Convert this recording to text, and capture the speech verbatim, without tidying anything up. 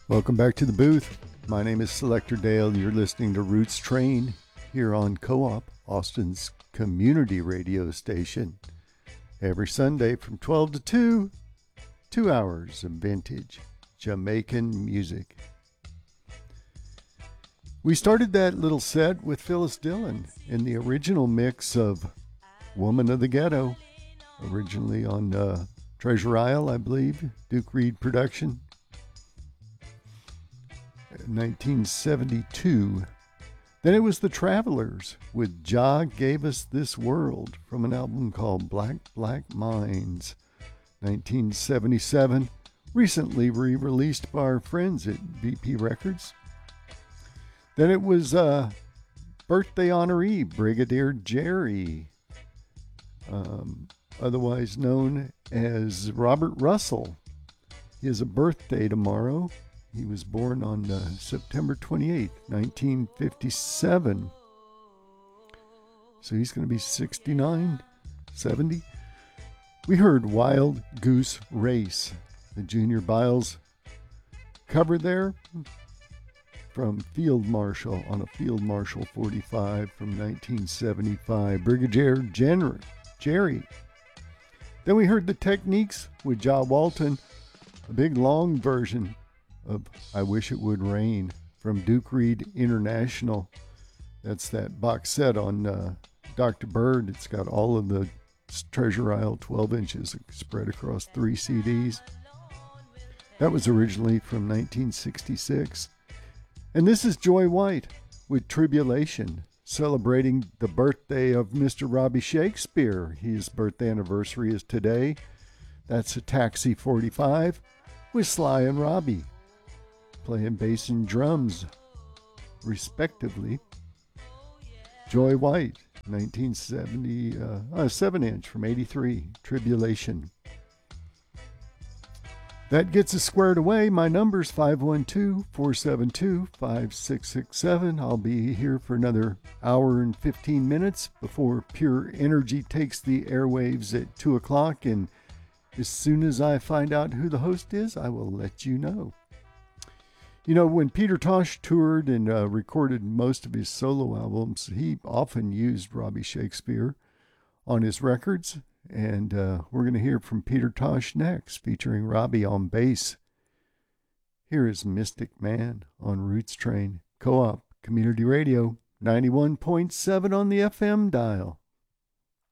Welcome back to the booth. My name is Selector Dale. You're listening to Roots Train here on Co-op, Austin's community radio station. Every Sunday from twelve to two, two hours of vintage Jamaican music. We started that little set with Phyllis Dillon in the original mix of Woman of the Ghetto, originally on uh, Treasure Isle, I believe, Duke Reed production. nineteen seventy-two. Then it was the Travelers with Jah Gave Us This World from an album called Black Black Minds, nineteen seventy-seven, recently re-released by our friends at B P Records. Then it was uh, birthday honoree Brigadier Jerry, um, otherwise known as Robert Russell. He has a birthday tomorrow. He was born on uh, September twenty-eighth, nineteen fifty-seven. So he's going to be sixty-nine, seventy. We heard Wild Goose Race, the Junior Biles cover there from Field Marshal on a Field Marshal forty-five from nineteen seventy-five. Brigadier General Jerry. Then we heard the Techniques with Ja Walton, a big long version of I Wish It Would Rain from Duke Reed International. That's that box set on uh, Doctor Bird. It's got all of the Treasure Isle twelve inches spread across three C Ds. That was originally from nineteen sixty-six. And this is Joy White with Tribulation, celebrating the birthday of Mister Robbie Shakespeare. His birthday anniversary is today. That's a Taxi forty-five with Sly and Robbie, playing bass and drums, respectively. Joy White, nineteen seventy, uh, uh, seven inch from eighty-three, Tribulation. That gets us squared away. My number's five one two, four seven two, five six six seven. I'll be here for another hour and fifteen minutes before Pure Energy takes the airwaves at two o'clock. And as soon as I find out who the host is, I will let you know. You know, when Peter Tosh toured and uh, recorded most of his solo albums, he often used Robbie Shakespeare on his records. And uh, we're going to hear from Peter Tosh next, featuring Robbie on bass. Here is Mystic Man on Roots Train, Co-op Community Radio, ninety-one point seven on the F M dial.